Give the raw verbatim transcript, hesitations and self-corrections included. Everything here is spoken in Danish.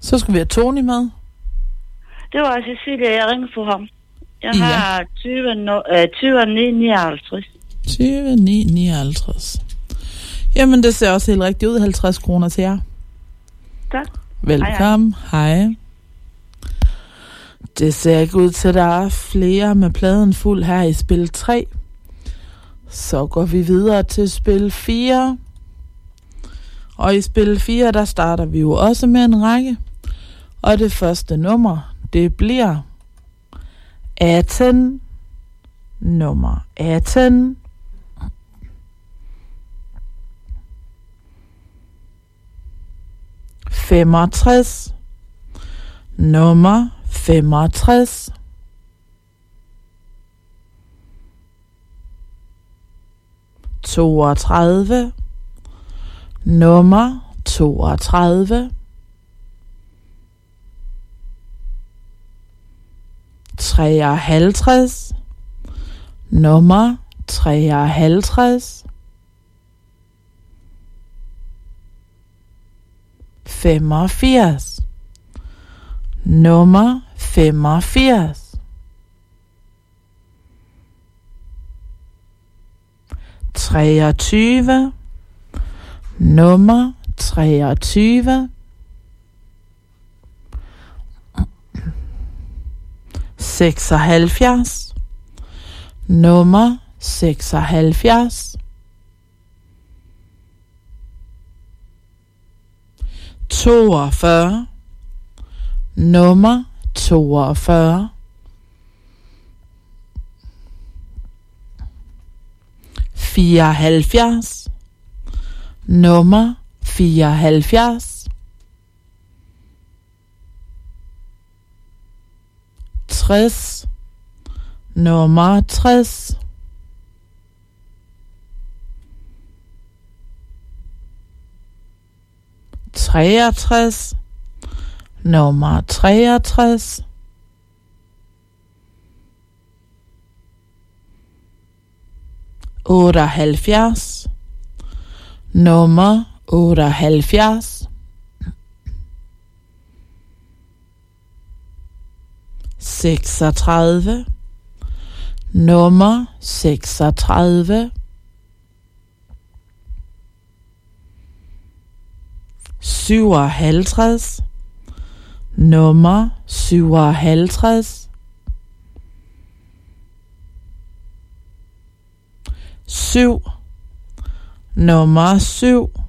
Så skal vi have Tony med. Det var Cecilia, jeg ringer for ham. Jeg Ja. har tyve ni nioghalvtreds. tyve ni nioghalvtreds. Jamen, det ser også helt rigtigt ud. halvtreds kroner til jer. Tak. Velkommen. Hej, hej. Det ser ikke ud til, at der er flere med pladen fuld her i spil tre. Så går vi videre til spil fire. Og i spil fire, der starter vi jo også med en række. Og det første nummer, det bliver atten. Nummer atten. femogtres. Nummer femogtres. toogtredive. Nummer toogtredive. treoghalvtreds. Nummer treoghalvtreds. femogfirs. Nummer femogfirs. treogtyve. Nummer treogtyve. seksoghalvfjerds. Nummer seksoghalvfjerds. toogfyrre. Nummer toogfyrre. fireoghalvfjerds. Nummer fireoghalvfjerds. tres. Nummer tres. treogtres. Nummer treogtres. otteoghalvfjerds. Nummer otteoghalvfjerds. seksogtredive. Nummer seksogtredive. syvoghalvtreds. Nummer syvoghalvtreds. syv. Nummer syv.